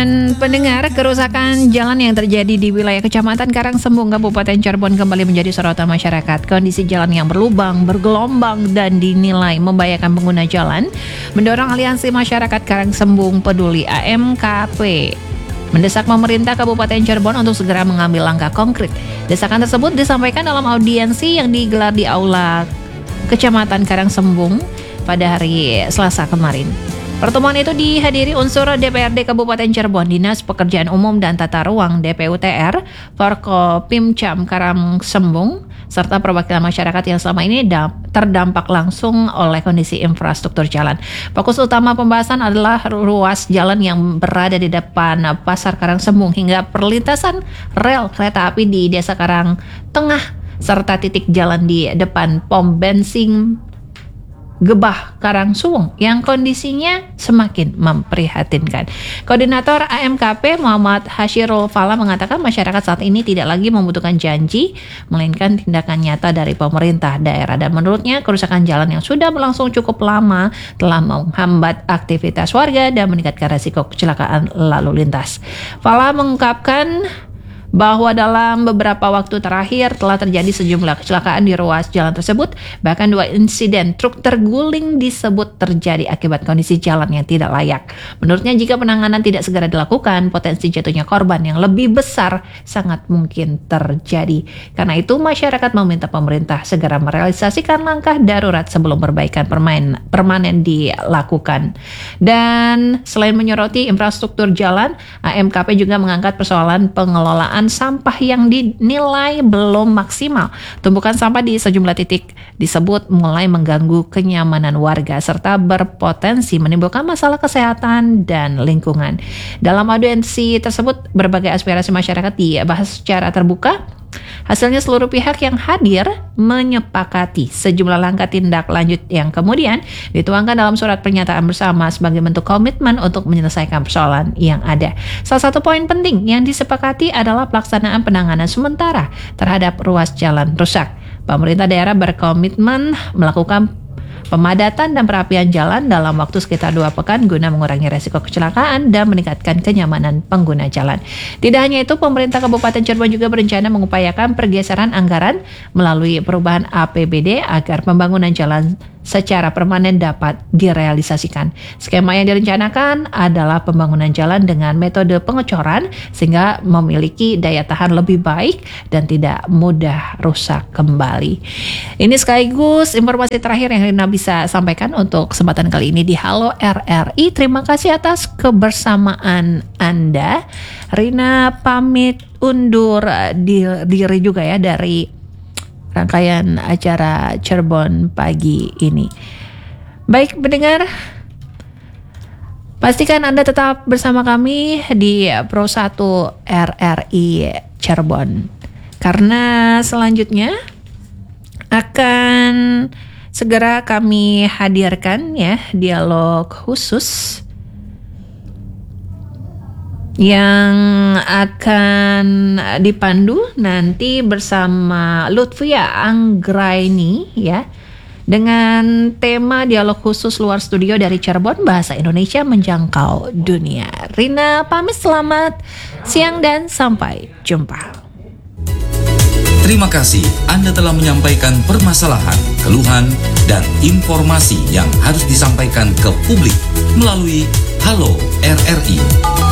Dan pendengar, kerusakan jalan yang terjadi di wilayah Kecamatan Karangsembung, Kabupaten Cirebon kembali menjadi sorotan masyarakat. Kondisi jalan yang berlubang, bergelombang, dan dinilai membahayakan pengguna jalan mendorong Aliansi Masyarakat Karangsembung Peduli AMKP mendesak pemerintah Kabupaten Cirebon untuk segera mengambil langkah konkret. Desakan tersebut disampaikan dalam audiensi yang digelar di Aula Kecamatan Karangsembung pada hari Selasa kemarin. Pertemuan itu dihadiri unsur DPRD Kabupaten Cirebon, Dinas Pekerjaan Umum dan Tata Ruang DPUTR, Forkopimcam Karangsembung, serta perwakilan masyarakat yang selama ini terdampak langsung oleh kondisi infrastruktur jalan. Fokus utama pembahasan adalah ruas jalan yang berada di depan Pasar Karangsembung hingga perlintasan rel kereta api di Desa Karang Tengah, serta titik jalan di depan pom bensin Gebah Karangsembung yang kondisinya semakin memprihatinkan. Koordinator AMKP Muhammad Hasyirul Fala mengatakan masyarakat saat ini tidak lagi membutuhkan janji, melainkan tindakan nyata dari pemerintah daerah. Dan menurutnya kerusakan jalan yang sudah berlangsung cukup lama telah menghambat aktivitas warga dan meningkatkan resiko kecelakaan lalu lintas. Fala mengungkapkan bahwa dalam beberapa waktu terakhir telah terjadi sejumlah kecelakaan di ruas jalan tersebut. Bahkan 2 insiden truk terguling disebut terjadi akibat kondisi jalan yang tidak layak. Menurutnya jika penanganan tidak segera dilakukan, potensi jatuhnya korban yang lebih besar sangat mungkin terjadi. Karena itu masyarakat meminta pemerintah segera merealisasikan langkah darurat sebelum perbaikan permanen dilakukan. Dan selain menyoroti infrastruktur jalan, AMKP juga mengangkat persoalan pengelolaan sampah yang dinilai belum maksimal. Tumpukan sampah di sejumlah titik disebut mulai mengganggu kenyamanan warga serta berpotensi menimbulkan masalah kesehatan dan lingkungan. Dalam audiensi tersebut, berbagai aspirasi masyarakat dibahas secara terbuka. Hasilnya seluruh pihak yang hadir menyepakati sejumlah langkah tindak lanjut yang kemudian dituangkan dalam surat pernyataan bersama sebagai bentuk komitmen untuk menyelesaikan persoalan yang ada. Salah satu poin penting yang disepakati adalah pelaksanaan penanganan sementara terhadap ruas jalan rusak. Pemerintah daerah berkomitmen melakukan pemadatan dan perapian jalan dalam waktu sekitar 2 pekan guna mengurangi resiko kecelakaan dan meningkatkan kenyamanan pengguna jalan. Tidak hanya itu, pemerintah Kabupaten Cirebon juga berencana mengupayakan pergeseran anggaran melalui perubahan APBD agar pembangunan jalan secara permanen dapat direalisasikan. Skema yang direncanakan adalah pembangunan jalan dengan metode pengecoran sehingga memiliki daya tahan lebih baik dan tidak mudah rusak kembali. Ini sekaligus informasi terakhir yang Rina bisa sampaikan untuk kesempatan kali ini di Halo RRI. Terima kasih atas kebersamaan Anda. Rina pamit undur diri juga ya dari rangkaian acara Cirebon pagi ini. Baik pendengar, pastikan Anda tetap bersama kami di Pro 1 RRI Cirebon, karena selanjutnya akan segera kami hadirkan ya dialog khusus yang akan dipandu nanti bersama Lutfia Anggraini ya, dengan tema dialog khusus luar studio dari Cirebon, bahasa Indonesia menjangkau dunia. Rina pamit, selamat siang dan sampai jumpa. Terima kasih Anda telah menyampaikan permasalahan, keluhan, dan informasi yang harus disampaikan ke publik melalui Halo RRI.